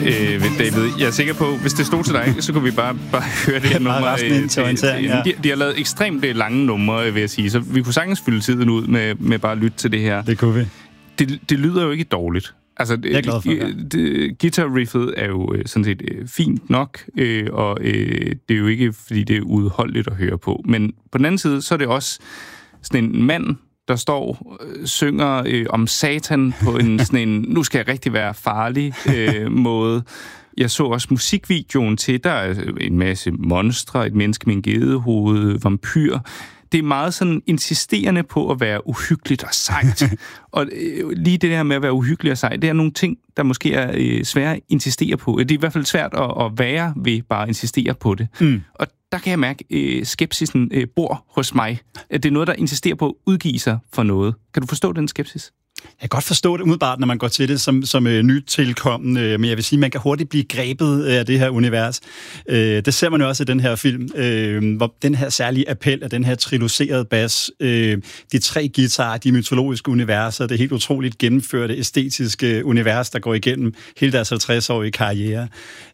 David. Jeg er sikker på, hvis det stod til dig, så kunne vi bare høre det her nummer. De har lavet ekstremt lange numre, vil jeg sige, så vi kunne sagtens fylde tiden ud med bare at lytte til det her. Det kunne vi. Det lyder jo ikke dårligt. Altså, jeg er glad for guitar-riffet er jo sådan set fint nok, og det er jo ikke, fordi det er udholdeligt at høre på. Men på den anden side, så er det også sådan en mand, der står synger om satan på sådan en, nu skal jeg rigtig være farlig måde. Jeg så også musikvideoen til, der er en masse monstre, et menneske med en gedehoved, vampyr. Det er meget sådan insisterende på at være uhyggeligt og sejt. Og lige det her med at være uhyggelig og sejt, det er nogle ting, der måske er svære at insistere på. Det er i hvert fald svært at være ved bare at insistere på det. Og der kan jeg mærke, skepsisen bor hos mig. At det er noget, der insisterer på at udgive sig for noget. Kan du forstå den skepsis? Jeg kan godt forstå det umiddelbart, når man går til det som nyt tilkommende, men jeg vil sige, at man kan hurtigt blive grebet af det her univers. Det ser man jo også i den her film, hvor den her særlige appel af den her triloserede bas, de 3 guitarer, de mytologiske universer, det helt utroligt gennemførte æstetiske univers, der går igennem hele deres 50-årige karriere.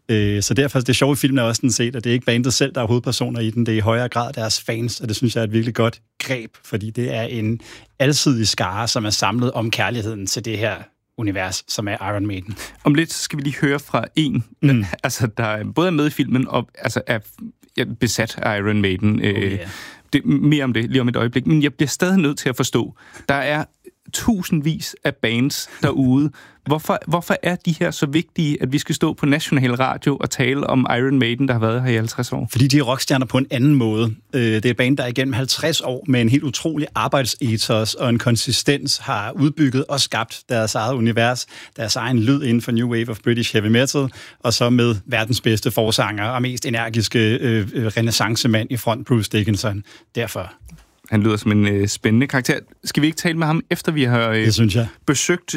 Så derfor det sjove i filmen er også sådan set, at det er ikke bandet selv, der er hovedpersoner i den, det er i højere grad deres fans, og det synes jeg er et virkelig godt greb, fordi det er en alsidig skare, som er samlet om kærligheden til det her univers, som er Iron Maiden. Om lidt skal vi lige høre fra en, altså der både er med i filmen og altså er besat af Iron Maiden. Det, mere om det lige om et øjeblik, men jeg bliver stadig nødt til at forstå, der er tusindvis af bands derude. Hvorfor er de her så vigtige, at vi skal stå på national radio og tale om Iron Maiden, der har været her i 50 år? Fordi de er rockstjerner på en anden måde. Det er et band, der igennem 50 år med en helt utrolig arbejdsethos og en konsistens har udbygget og skabt deres eget univers, deres egen lyd inden for New Wave of British Heavy Metal, og så med verdens bedste forsanger og mest energiske renæssancemand i front, Bruce Dickinson. Derfor. Han lyder som en spændende karakter. Skal vi ikke tale med ham, efter vi har besøgt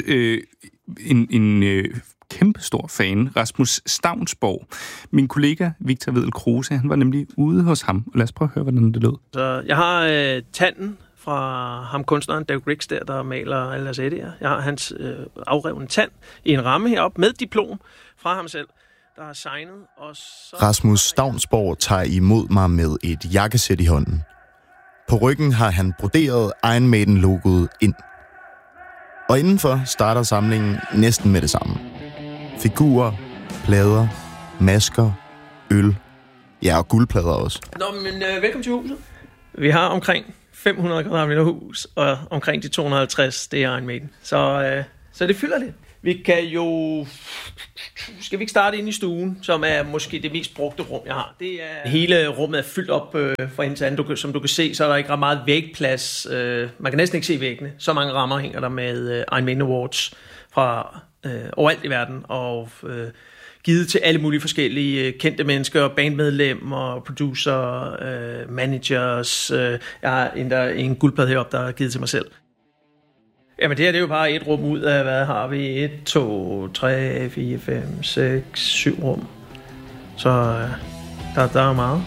en kæmpestor fan, Rasmus Stavnsborg. Min kollega Victor Vedel Kruse, han var nemlig ude hos ham. Lad os prøve at høre, hvordan det lød. Så jeg har tanden fra ham kunstneren Dave Griggs der maler alle deres ædier. Jeg har hans afrevne tand i en ramme heroppe med diplom fra ham selv, der har signet. Og så Rasmus Stavnsborg tager imod mig med et jakkesæt i hånden. På ryggen har han broderet Iron Maiden-logoet ind. Og indenfor starter samlingen næsten med det samme. Figurer, plader, masker, øl, ja og guldplader også. Nå, men velkommen til huset. Vi har omkring 500 kvadratmeter hus, og omkring de 250, det er Iron Maiden. Så det fylder lidt. Vi kan jo... Skal vi ikke starte inde i stuen, som er måske det mest brugte rum, jeg har. Det er... Hele rummet er fyldt op fra ende til anden. Som du kan se, så er der ikke ret meget vægplads. Man kan næsten ikke se væggene. Så mange rammer hænger der med Iron Maiden Awards fra overalt i verden. Og givet til alle mulige forskellige kendte mennesker, bandmedlemmer, producer, managers. Jeg har en guldplade heroppe, der er givet til mig selv. Jamen det her, det er jo bare et rum ud af, hvad har vi? 1, 2, 3, 4, 5, 6, 7 rum. Så der er meget.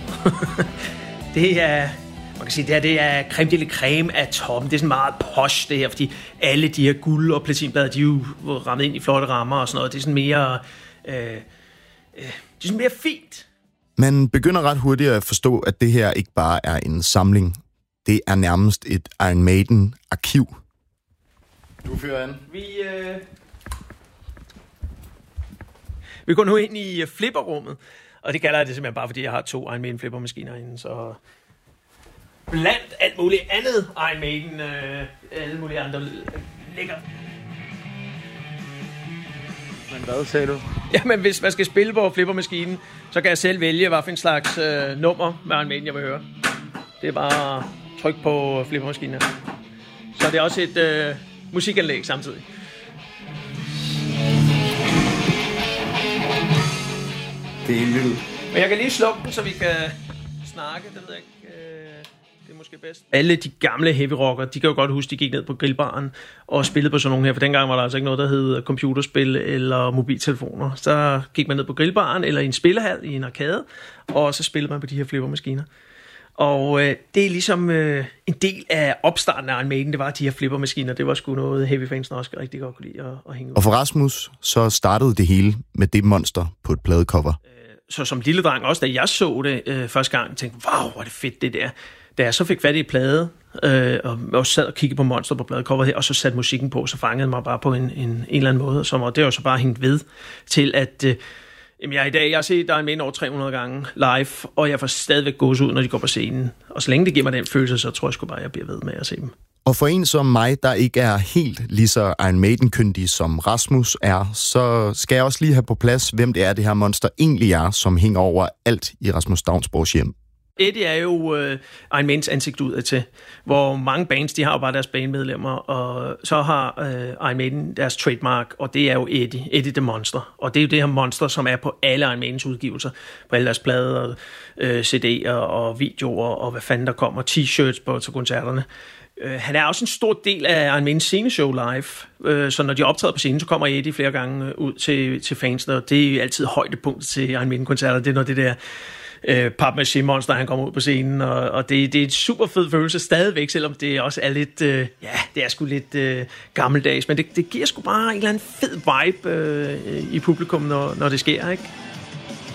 Det er, man kan sige, det er creme de la creme af toppen. Det er sådan meget posh det her, fordi alle de her guld- og platinplader, de er jo rammet ind i flotte rammer og sådan noget. Det er sådan mere, det er sådan mere fint. Man begynder ret hurtigt at forstå, at det her ikke bare er en samling. Det er nærmest et Iron Maiden-arkiv. Du fører an. Vi går nu ind i flipperrummet, og det kalder jeg det simpelthen bare, fordi jeg har 2 Iron Maiden flippermaskiner inde, så blandt alt muligt andet Iron Maiden, alle mulige andre ligger. Men hvad sagde du? Jamen, hvis man skal spille på flippermaskinen, så kan jeg selv vælge, hvad for en slags nummer med Iron Maiden, jeg vil høre. Det er bare tryk på flippermaskinen. Så det er også et musikanlæg samtidig. Det er en lyd. Men jeg kan lige slukke den, så vi kan snakke. Det ved jeg ikke. Det er måske bedst. Alle de gamle heavy rockere, de kan jo godt huske, de gik ned på grillbaren og spillede på sådan nogle her. For dengang var der altså ikke noget, der hed computerspil eller mobiltelefoner. Så gik man ned på grillbaren eller i en spillehal i en arcade, og så spillede man på de her flippermaskiner. Og det er ligesom en del af opstarten af Iron Maiden, det var de her flippermaskiner. Det var sgu noget heavy fans også rigtig godt kunne lide at hænge ud. Og for Rasmus, så startede det hele med det monster på et pladecover. Så som lille dreng, også da jeg så det første gang, tænkte wow, hvor er det fedt det der. Da jeg så fik fat i et plade, og sad og kiggede på monster på pladecoveret her, og så satte musikken på, så fangede mig bare på en eller anden måde. Og det var så bare hængt ved til, at jeg har set Iron Maiden over 300 gange live, og jeg får stadigvæk gåsehud, når de går på scenen. Og så længe det giver mig den følelse, så tror jeg sgu bare, jeg bliver ved med at se dem. Og for en som mig, der ikke er helt lige så Iron Maiden-kyndig som Rasmus er, så skal jeg også lige have på plads, hvem det er, det her monster egentlig er, som hænger over alt i Rasmus Daunsborgs hjem. Eddie er jo Iron Maidens ansigt udad til, hvor mange bands, de har jo bare deres bandmedlemmer, og så har Iron Maiden deres trademark, og det er jo Eddie the Monster. Og det er jo det her monster, som er på alle Iron Maidens udgivelser, på alle deres plader, CD'er og videoer, og hvad fanden der kommer, t-shirts på til koncerterne. Han er også en stor del af Iron Maidens sceneshow live, så når de optræder på scenen, så kommer Eddie flere gange ud til fansene, og det er altid højdepunktet til Iron Maiden-koncerter, det er når det der papmaché-monster, han kommer ud på scenen, og det er en super fed følelse stadigvæk, selvom det også er lidt, det er sgu lidt gammeldags, men det giver sgu bare en eller anden fed vibe i publikum, når det sker, ikke?